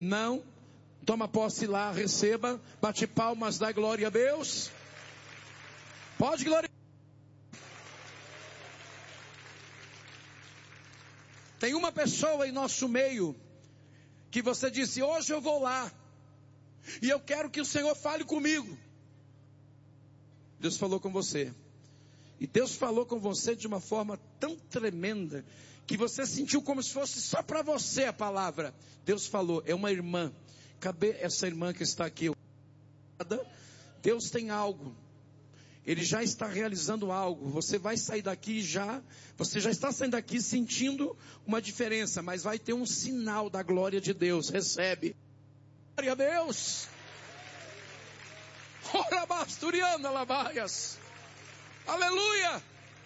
Não? Toma posse lá, receba, bate palmas, dá glória a Deus. Pode glorificar. Tem uma pessoa em nosso meio que você disse: hoje eu vou lá e eu quero que o Senhor fale comigo. Deus falou com você. E Deus falou com você de uma forma tão tremenda que você sentiu como se fosse só para você a palavra. Deus falou, é uma irmã. Cadê essa irmã que está aqui? Deus tem algo. Ele já está realizando algo. Você vai sair daqui já. Você já está saindo daqui sentindo uma diferença. Mas vai ter um sinal da glória de Deus. Recebe. Glória a Deus. Ora basturiana lavaias. Aleluia.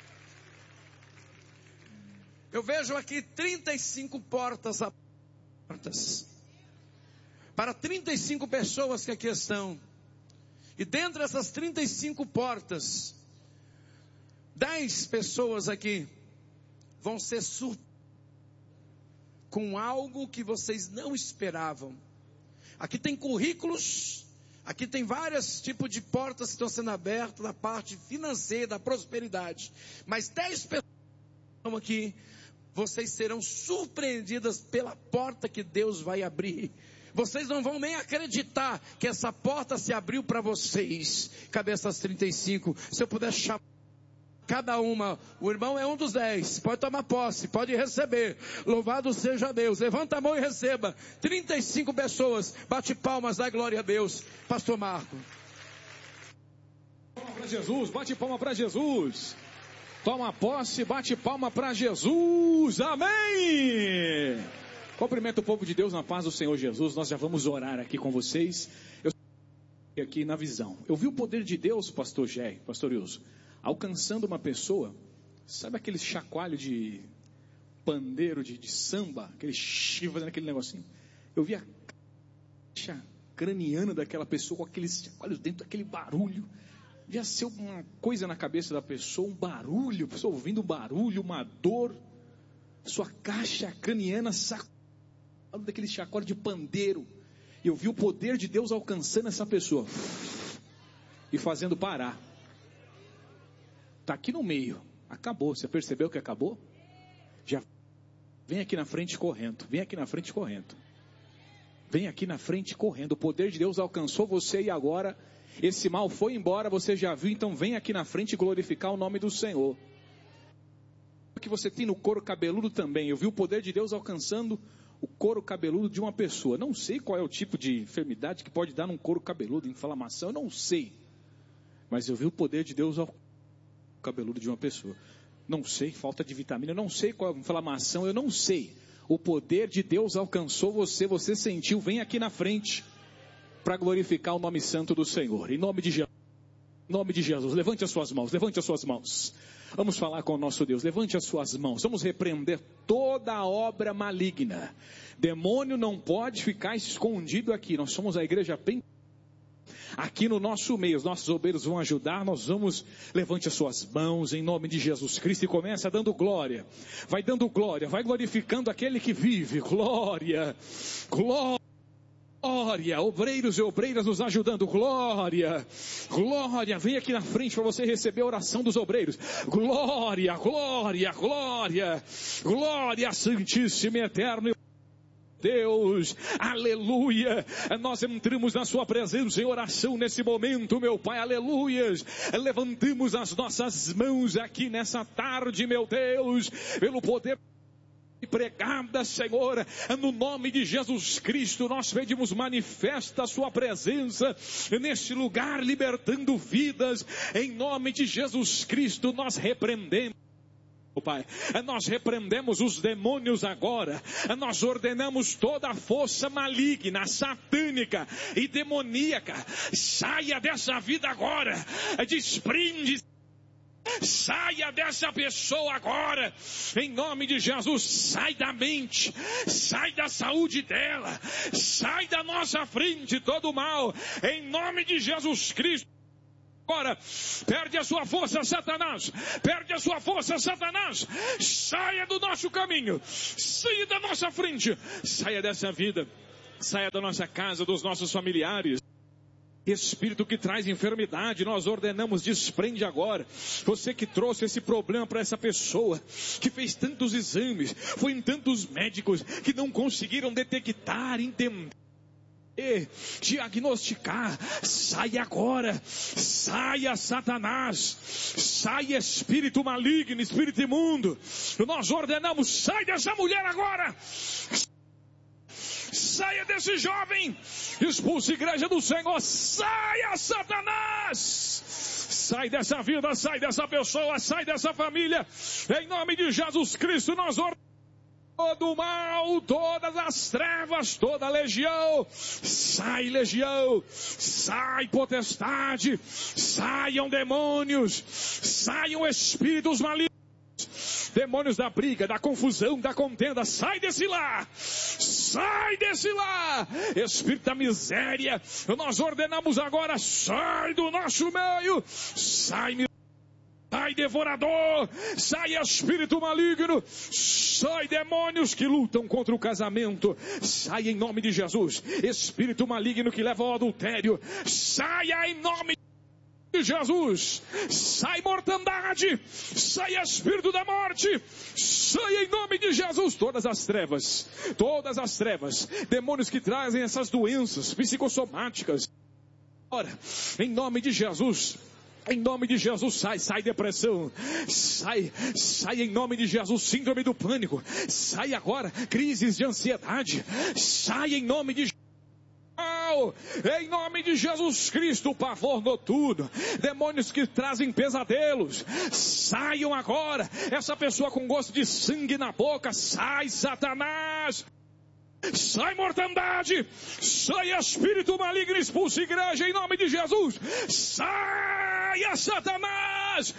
Eu vejo aqui 35 portas abertas. Para 35 pessoas que aqui estão. E dentro dessas 35 portas, 10 pessoas aqui vão ser surpresas com algo que vocês não esperavam. Aqui tem currículos, aqui tem vários tipos de portas que estão sendo abertas na parte financeira, da prosperidade. Mas 10 pessoas estão aqui, vocês serão surpreendidas pela porta que Deus vai abrir. Vocês não vão nem acreditar que essa porta se abriu para vocês. Cadê essas 35? Se eu puder chamar cada uma, o irmão é um dos 10. Pode tomar posse, pode receber. Louvado seja Deus. Levanta a mão e receba. 35 pessoas. Bate palmas, dá glória a Deus. Pastor Marco. Palma para Jesus, bate palma para Jesus. Toma posse, bate palma para Jesus. Amém. Cumprimento o povo de Deus na paz do Senhor Jesus. Nós já vamos orar aqui com vocês. Eu estou aqui na visão. Eu vi o poder de Deus, pastor Gé, pastor Wilson, alcançando uma pessoa. Sabe aquele chacoalho de pandeiro, de samba? Aquele fazendo aquele negocinho. Eu vi a caixa craniana daquela pessoa com aqueles chacoalhos dentro, aquele barulho. Devia ser uma coisa na cabeça da pessoa, um barulho, a pessoa ouvindo um barulho, uma dor. Sua caixa craniana sacou daquele chacoalho de pandeiro. E eu vi o poder de Deus alcançando essa pessoa e fazendo parar. Está aqui no meio. Acabou. Você percebeu que acabou? Já vem aqui na frente correndo. Vem aqui na frente correndo. Vem aqui na frente correndo. O poder de Deus alcançou você e agora esse mal foi embora. Você já viu. Então vem aqui na frente glorificar o nome do Senhor. O que você tem no couro cabeludo também. Eu vi o poder de Deus alcançando o couro cabeludo de uma pessoa. Não sei qual é o tipo de enfermidade que pode dar num couro cabeludo, inflamação, eu não sei. Mas eu vi o poder de Deus ao cabeludo de uma pessoa. Não sei, falta de vitamina, eu não sei qual é a inflamação, eu não sei. O poder de Deus alcançou você, você sentiu, vem aqui na frente para glorificar o nome santo do Senhor. Em nome de Jesus. Em nome de Jesus, levante as suas mãos, levante as suas mãos. Vamos falar com o nosso Deus, levante as suas mãos. Vamos repreender toda a obra maligna. Demônio não pode ficar escondido aqui. Nós somos a igreja bem aqui no nosso meio. Os nossos obreiros vão ajudar. Nós vamos, levante as suas mãos em nome de Jesus Cristo e começa dando glória. Vai dando glória, vai glorificando aquele que vive. Glória, glória. Glória, obreiros e obreiras nos ajudando, glória, glória, vem aqui na frente para você receber a oração dos obreiros, glória, glória, glória, glória, santíssimo e eterno Deus, aleluia, nós entramos na sua presença em oração nesse momento, meu Pai, aleluias, levantamos as nossas mãos aqui nessa tarde, meu Deus, pelo poder pregada, Senhor, no nome de Jesus Cristo, nós pedimos, manifesta a sua presença neste lugar, libertando vidas, em nome de Jesus Cristo, nós repreendemos, Pai, nós repreendemos os demônios agora, nós ordenamos toda a força maligna, satânica e demoníaca, saia dessa vida agora, desprende. Saia dessa pessoa agora, em nome de Jesus, sai da mente, sai da saúde dela, sai da nossa frente todo o mal, em nome de Jesus Cristo. Agora, perde a sua força, Satanás, perde a sua força, Satanás, saia do nosso caminho, saia da nossa frente, saia dessa vida. saia da nossa casa, dos nossos familiares. Espírito que traz enfermidade, nós ordenamos, desprende agora. Você que trouxe esse problema para essa pessoa, que fez tantos exames, foi em tantos médicos, que não conseguiram detectar, entender, diagnosticar, saia agora, saia Satanás, saia espírito maligno, espírito imundo, nós ordenamos, sai dessa mulher agora, saia desse jovem, expulse a igreja do Senhor, saia Satanás, sai dessa vida, sai dessa pessoa, sai dessa família, em nome de Jesus Cristo, nós ordenamos. Todo mal, todas as trevas, toda legião, sai potestade, saiam demônios, saiam espíritos malignos, demônios da briga, da confusão, da contenda, sai desse lar, espírito da miséria, nós ordenamos agora, sai do nosso meio, sai devorador, sai espírito maligno, sai demônios que lutam contra o casamento, sai em nome de Jesus, espírito maligno que leva ao adultério, saia em nome de Jesus, sai mortandade, sai espírito da morte, sai em nome de Jesus, todas as trevas, demônios que trazem essas doenças psicossomáticas, ora, em nome de Jesus, sai depressão, sai em nome de Jesus, síndrome do pânico, sai agora, crises de ansiedade, sai em nome de Jesus Cristo, pavor noturno, demônios que trazem pesadelos, saiam agora, essa pessoa com gosto de sangue na boca, sai Satanás, sai mortandade, sai espírito maligno, expulsa a igreja em nome de Jesus, saia Satanás,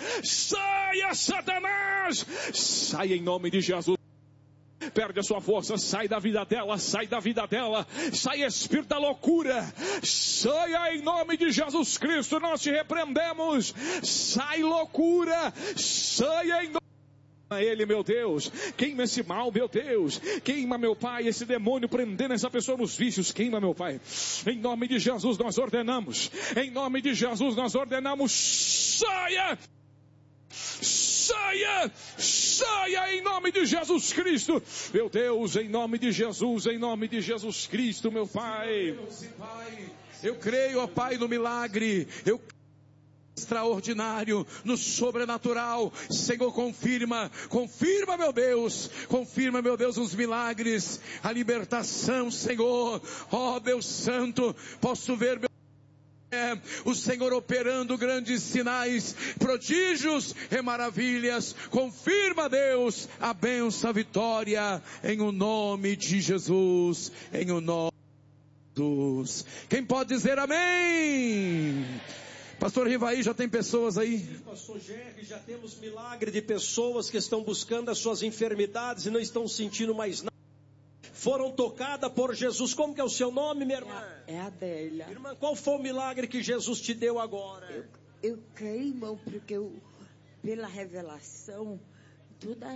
sai em nome de Jesus, perde a sua força, sai da vida dela, sai espírito da loucura, saia em nome de Jesus Cristo, nós te repreendemos, sai loucura, saia em nome ele, meu Deus, queima esse mal, meu Deus, queima, meu Pai, esse demônio prendendo essa pessoa nos vícios, queima, meu Pai, em nome de Jesus nós ordenamos, saia em nome de Jesus Cristo, meu Deus, em nome de Jesus Cristo, meu Pai, eu creio, ó Pai, no milagre, extraordinário, no sobrenatural, Senhor, confirma, meu Deus, os milagres, a libertação, Senhor, ó Deus Santo, posso ver, o Senhor operando grandes sinais, prodígios e maravilhas, confirma, Deus, a bênção, a vitória, em o nome de Jesus, em o nome de Jesus, quem pode dizer amém? Pastor Rivaí, já tem pessoas aí? Pastor Jerry, já temos milagre de pessoas que estão buscando as suas enfermidades e não estão sentindo mais nada. Foram tocadas por Jesus. Como que é o seu nome, minha irmã? É Adélia. Irmã, qual foi o milagre que Jesus te deu agora? Eu creio, irmão, porque pela revelação, toda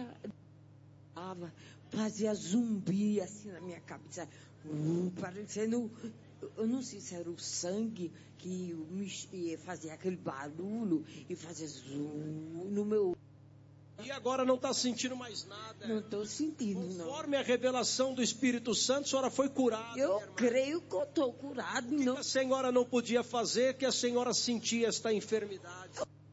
fazia zumbi assim na minha cabeça. Parecendo, eu não sei se era o sangue que fazia aquele barulho e fazia zoom no meu... E agora não está sentindo mais nada? Não estou sentindo, não. Conforme a revelação do Espírito Santo, a senhora foi curada. Eu creio que eu estou curada. O que a senhora não podia fazer, que a senhora sentia esta enfermidade?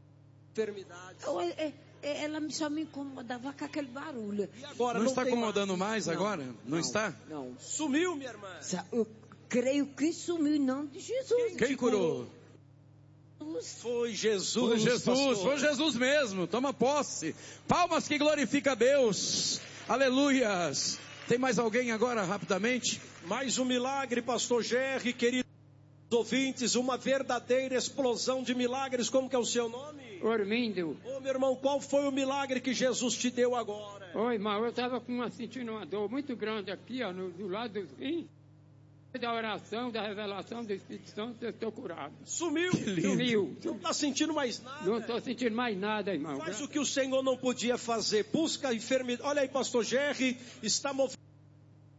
Ela só me incomodava com aquele barulho. E agora não está incomodando mais agora? Não está? Não. Sumiu, minha irmã? Eu creio que sumiu em nome de Jesus. Quem curou? Foi Jesus. Foi Jesus mesmo. Toma posse. Palmas que glorifica a Deus. Aleluias. Tem mais alguém agora, rapidamente? Mais um milagre, pastor Jerry, queridos ouvintes, uma verdadeira explosão de milagres. Como que é o seu nome? Ormindo. Ô, meu irmão, qual foi o milagre que Jesus te deu agora? Oi, irmão, eu estava sentindo uma dor muito grande aqui, ó, do lado do rim. Da oração, da revelação do Espírito Santo, eu estou curado. Sumiu. Não está sentindo mais nada. Não estou sentindo mais nada, irmão. Faz o que o Senhor não podia fazer. Busca a enfermidade. Olha aí, pastor Jerry, está movendo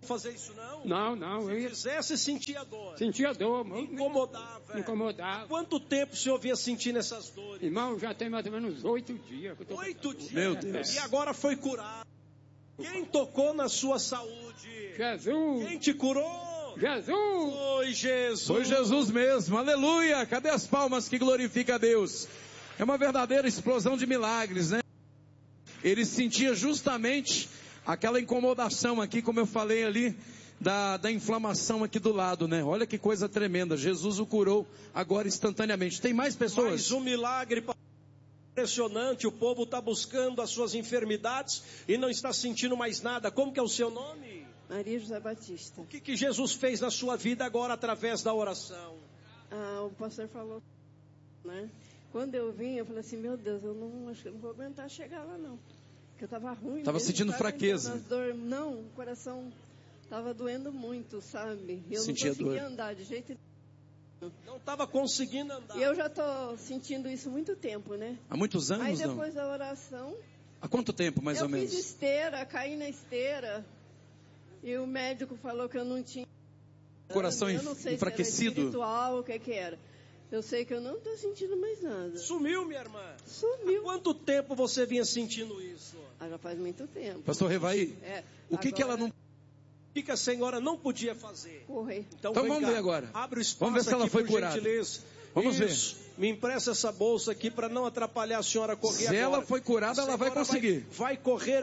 fazer isso não? Não. Se fizesse, sentia dor. Sentia dor. Incomodava. Incomodava. Quanto tempo o senhor vinha sentindo essas dores? Irmão, já tem mais ou menos 8 dias. Que eu tô 8 dias? Meu Deus. E agora foi curado. Quem tocou na sua saúde? Jesus. Quem te curou? Jesus. Foi Jesus. Foi Jesus mesmo, aleluia. Cadê as palmas que glorificam a Deus? É uma verdadeira explosão de milagres, né? Ele sentia justamente aquela incomodação aqui, como eu falei ali, da inflamação aqui do lado, né? Olha que coisa tremenda, Jesus o curou agora instantaneamente. Tem mais pessoas? Mais um milagre impressionante, o povo está buscando as suas enfermidades e não está sentindo mais nada. Como que é o seu nome? Maria José Batista. O que Jesus fez na sua vida agora através da oração? O pastor falou, né? Quando eu vim, eu falei assim, meu Deus, acho que eu não vou aguentar chegar lá não. Porque eu estava ruim. Estava sentindo fraqueza. Não, o coração estava doendo muito, sabe? Eu Sentia não conseguia dor. andar de jeito nenhum. Não estava conseguindo andar. E eu já estou sentindo isso há muito tempo, né? Há muitos anos, Aí não? depois da oração... Há quanto tempo, mais ou menos? Eu fiz esteira, caí na esteira. E o médico falou que eu não tinha... Coração eu não sei enfraquecido. Se era espiritual, o que era. Eu sei que eu não estou sentindo mais nada. Sumiu, minha irmã? Sumiu. Há quanto tempo você vinha sentindo isso? Já faz muito tempo. Pastor Revaí, o que ela não... O que a senhora não podia fazer? Correr. Então vamos cá, ver agora. Abre o espaço. Vamos ver se ela aqui, foi por curada. Gentileza. Vamos Isso. ver. Me empresta essa bolsa aqui para não atrapalhar a senhora correr Se agora. ela foi curada, ela vai conseguir. Vai correr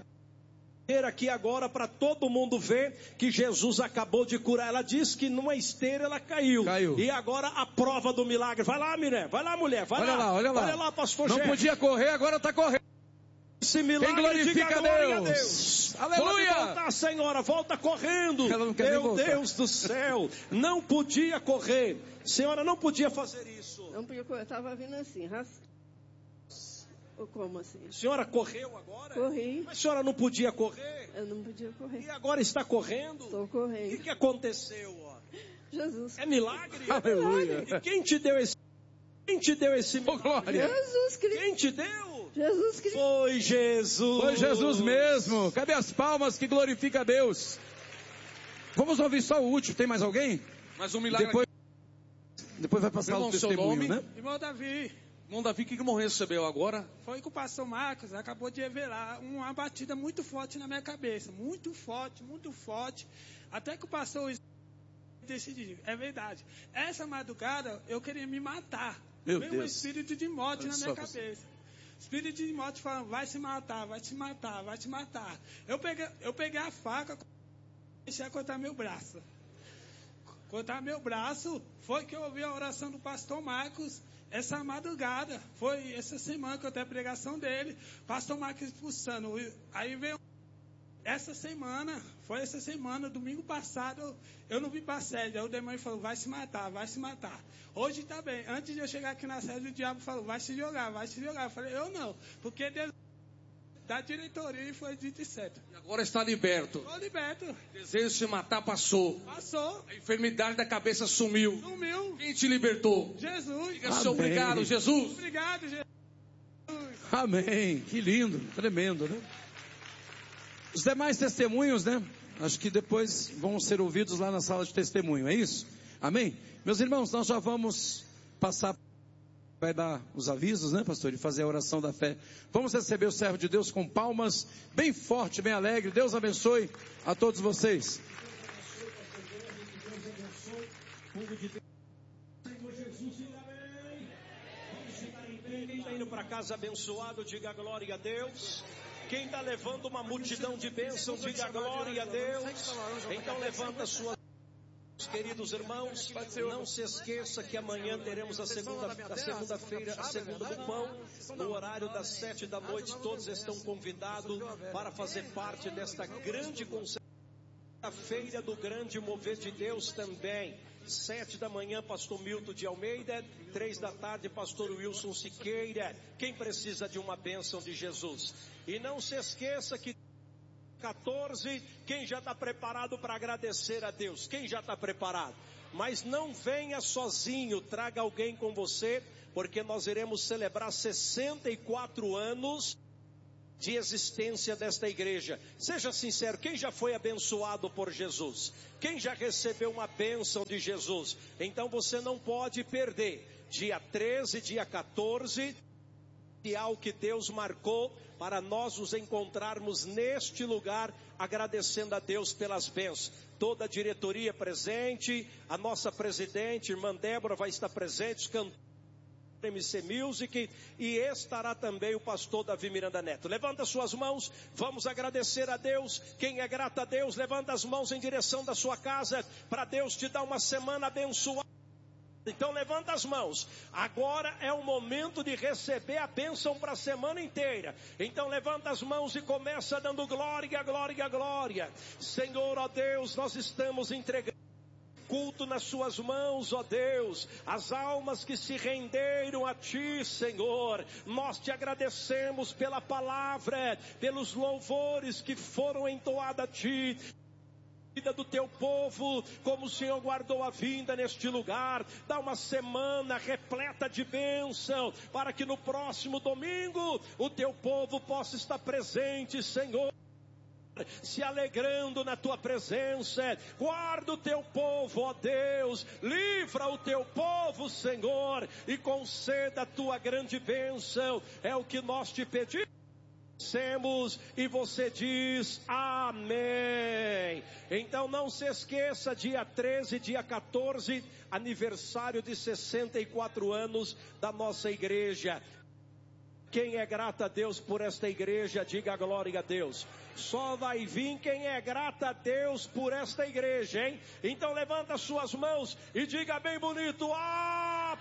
aqui agora para todo mundo ver que Jesus acabou de curar. Ela disse que numa esteira ela caiu. E agora a prova do milagre. Vai lá, Miré. Vai lá, mulher. Vai olha lá. Olha lá, pastor Não Gé. podia correr, agora está correndo. Esse milagre, quem glorifica diga glória a Deus. Aleluia. Pode voltar, senhora, volta correndo. Ela não quer nem voltar. Deus do céu, não podia correr. Senhora, não podia fazer isso. Não podia correr, eu estava vindo assim, como assim? A senhora correu agora? Corri. Mas a senhora não podia correr? Eu não podia correr. E agora está correndo? Estou correndo. O que aconteceu? Jesus. É milagre? Aleluia. E quem te deu esse milagre? Glória. Jesus Cristo. Quem te deu? Jesus Cristo. Foi Jesus. Foi Jesus mesmo. Cadê as palmas que glorifica a Deus? Vamos ouvir só o último. Tem mais alguém? Mais um milagre. Depois vai passar o testemunho, né? Irmão Davi. Irmão Davi, o que o irmão recebeu agora? Foi que o pastor Marcos acabou de revelar uma batida muito forte na minha cabeça. Muito forte, muito forte. Até que o pastor decidiu. É verdade. Essa madrugada eu queria me matar. Meu Veio Deus. um espírito de morte na minha cabeça. Espírito de morte falando, vai se matar, vai te matar, vai te matar. Eu peguei a faca e comecei a cortar meu braço. Cortar meu braço, foi que eu ouvi a oração do pastor Marcos essa madrugada. Foi essa semana que eu tenho a pregação dele. Pastor Marcos expulsando. Aí veio essa semana, domingo passado, eu não vim para a sede. Aí o demônio falou, vai se matar, vai se matar. Hoje está bem. Antes de eu chegar aqui na sede, o diabo falou, vai se jogar, vai se jogar. Eu falei, eu não, porque Deus da diretoria e foi dito e certo. E agora está liberto. Estou liberto. O desejo de se matar passou. Passou. A enfermidade da cabeça sumiu. Sumiu. Quem te libertou? Jesus. Diga seu obrigado, Jesus. Obrigado, Jesus. Amém. Que lindo, tremendo, né? Os demais testemunhos, né? Acho que depois vão ser ouvidos lá na sala de testemunho, é isso? Amém? Meus irmãos, nós já vamos passar, vai dar os avisos, né, pastor? De fazer a oração da fé. Vamos receber o servo de Deus com palmas, bem forte, bem alegre. Deus abençoe a todos vocês. Quem está indo para casa abençoado, diga glória a Deus. Quem está levando uma multidão de bênção, diga glória a Deus. Então levanta suas queridos irmãos, não se esqueça que amanhã teremos a segunda-feira, a segunda do pão, no horário das 7 da noite. Todos estão convidados para fazer parte desta grande a feira do grande mover de Deus também. 7 da manhã, pastor Milton de Almeida, 3 da tarde, pastor Wilson Siqueira. Quem precisa de uma bênção de Jesus? E não se esqueça que 14, quem já está preparado para agradecer a Deus? Quem já está preparado? Mas não venha sozinho, traga alguém com você, porque nós iremos celebrar 64 anos de existência desta igreja. Seja sincero, quem já foi abençoado por Jesus? Quem já recebeu uma bênção de Jesus? Então você não pode perder. Dia 13, dia 14, o que Deus marcou para nós nos encontrarmos neste lugar, agradecendo a Deus pelas bênçãos. Toda a diretoria presente, a nossa presidente, irmã Débora, vai estar presente, os cantores MC Music, e estará também o pastor Davi Miranda Neto. Levanta suas mãos, vamos agradecer a Deus. Quem é grato a Deus, levanta as mãos em direção da sua casa, para Deus te dar uma semana abençoada. Então levanta as mãos, agora é o momento de receber a bênção para a semana inteira. Então levanta as mãos e começa dando glória, glória, glória. Senhor, ó Deus, nós estamos entregando culto nas suas mãos, ó Deus, as almas que se renderam a Ti, Senhor. Nós te agradecemos pela palavra, pelos louvores que foram entoados a Ti, vida do teu povo, como o Senhor guardou a vinda neste lugar. Dá uma semana repleta de bênção, para que no próximo domingo o teu povo possa estar presente, Senhor, se alegrando na tua presença. Guarda o teu povo, ó Deus, livra o teu povo, Senhor, e conceda a tua grande bênção. É o que nós te pedimos e você diz amém. Então não se esqueça, dia 13, dia 14, aniversário de 64 anos da nossa igreja. Quem é grato a Deus por esta igreja, diga glória a Deus. Só vai vir quem é grato a Deus por esta igreja, hein? Então levanta suas mãos e diga bem bonito: a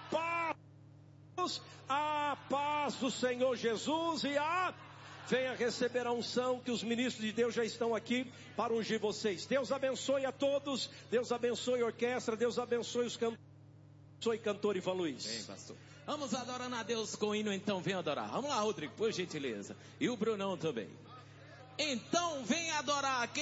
paz do Senhor Jesus e venha receber a unção, que os ministros de Deus já estão aqui para ungir vocês. Deus abençoe a todos, Deus abençoe a orquestra, Deus abençoe os cantores. Sou cantor Ivan Luiz. Bem, pastor. Vamos adorando a Deus com hino, então vem adorar. Vamos lá, Rodrigo, por gentileza. E o Brunão também. Então vem adorar.